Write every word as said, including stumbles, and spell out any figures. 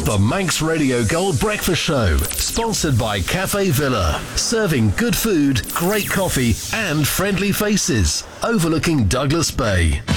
The Manx Radio Gold Breakfast Show, sponsored by Cafe Villa, serving good food, great coffee and friendly faces, overlooking Douglas Bay.